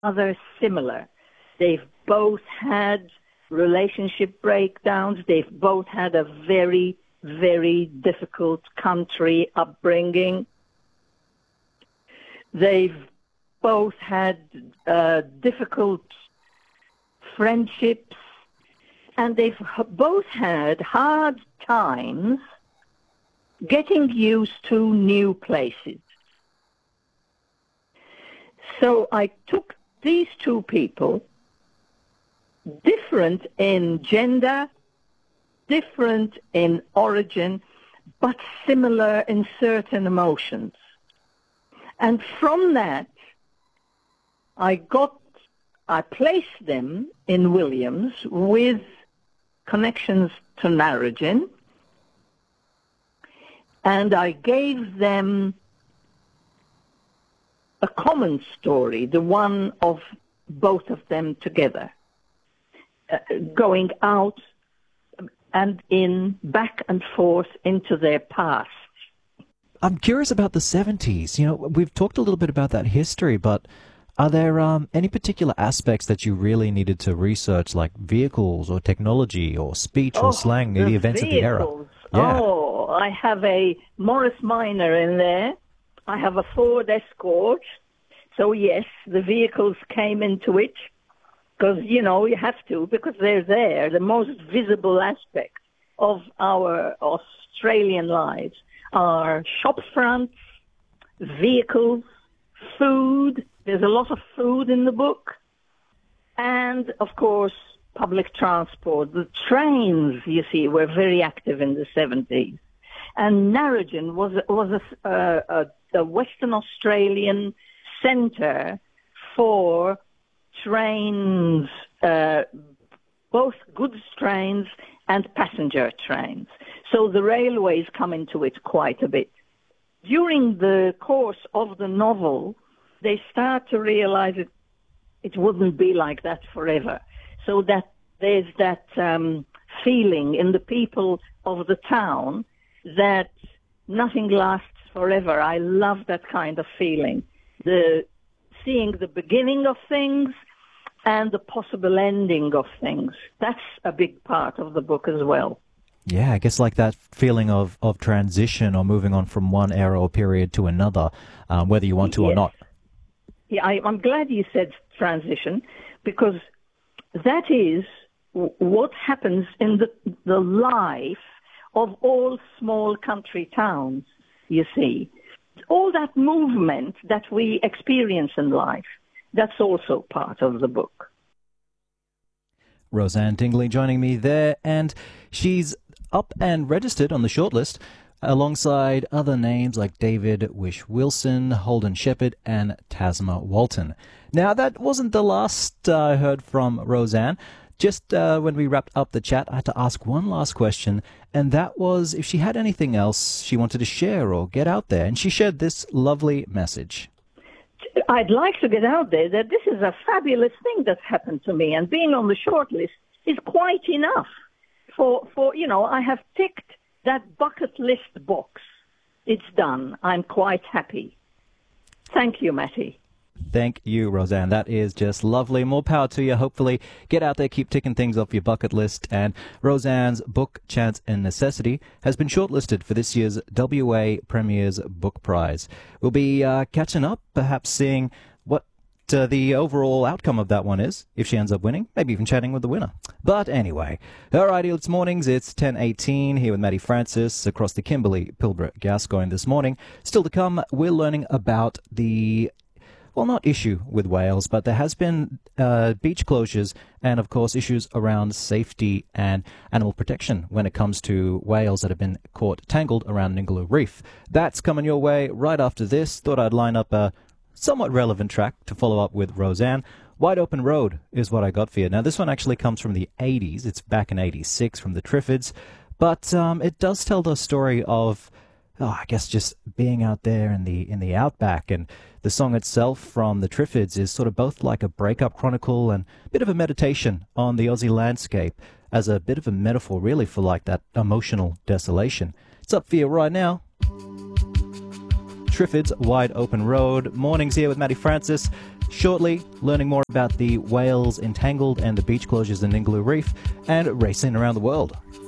rather similar. They've both had relationship breakdowns. They've both had a very, very difficult country upbringing. They've both had difficult friendships, and they've both had hard times getting used to new places. So I took these two people, different in gender, different in origin, but similar in certain emotions. And from that, I placed them in Williams with connections to Narrogin, and I gave them a common story, the one of both of them together, going out and in, back and forth into their past. I'm curious about the 70s. You know, we've talked a little bit about that history, but are there any particular aspects that you really needed to research, like vehicles or technology or speech or slang, the events of the era? Yeah. Oh, I have a Morris Minor in there. I have a Ford Escort. So, yes, the vehicles came into it because, you know, you have to, because they're there, the most visible aspect of our Australian lives are shop fronts, vehicles, food. There's a lot of food in the book. And, of course, public transport. The trains, you see, were very active in the 70s. And Narrogin was a Western Australian centre for trains, both goods trains and passenger trains. So the railways come into it quite a bit. During the course of the novel, they start to realize it wouldn't be like that forever. So that there's that feeling in the people of the town that nothing lasts forever. I love that kind of feeling. Seeing the beginning of things and the possible ending of things. That's a big part of the book as well. Yeah, I guess like that feeling of transition or moving on from one era or period to another, whether you want to or not. Yeah, I'm glad you said transition, because that is what happens in the life of all small country towns, you see. All that movement that we experience in life, that's also part of the book. Roseanne Dingley joining me there, and she's up and registered on the shortlist alongside other names like David Wish-Wilson, Holden Shepherd, and Tasma Walton. Now, that wasn't the last I heard from Roseanne. Just when we wrapped up the chat, I had to ask one last question, and that was if she had anything else she wanted to share or get out there. And she shared this lovely message. I'd like to get out there that this is a fabulous thing that's happened to me, and being on the short list is quite enough for you know, I have ticked that bucket list box. It's done. I'm quite happy. Thank you, Matty. Thank you, Roseanne. That is just lovely. More power to you. Hopefully, get out there, keep ticking things off your bucket list. And Roseanne's book, Chance and Necessity, has been shortlisted for this year's WA Premier's Book Prize. We'll be catching up, perhaps seeing what the overall outcome of that one is, if she ends up winning, maybe even chatting with the winner. But anyway, alrighty, it's mornings. It's 10:18 here with Matty Francis across the Kimberley, Pilbara, Gascoyne this morning. Still to come, we're learning about the not issue with whales, but there has been beach closures and, of course, issues around safety and animal protection when it comes to whales that have been caught tangled around Ningaloo Reef. That's coming your way right after this. Thought I'd line up a somewhat relevant track to follow up with Roseanne. Wide Open Road is what I got for you. Now, this one actually comes from the 80s. It's back in 86 from the Triffids, but it does tell the story of I guess just being out there in the outback, and the song itself from the Triffids is sort of both like a breakup chronicle and a bit of a meditation on the Aussie landscape as a bit of a metaphor really for like that emotional desolation. It's up for you right now. Triffids, Wide Open Road. Mornings here with Matty Francis. shortly, learning more about the whales entangled and the beach closures in Ningaloo Reef, and racing around the world.